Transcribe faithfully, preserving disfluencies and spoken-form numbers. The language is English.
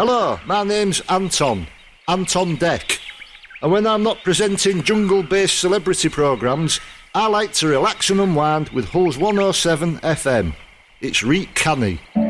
Hello, my name's Anton, Anton Deck. And when I'm not presenting jungle-based celebrity programmes, I like to relax and unwind with Hull's one oh seven F M. It's Reek Canny.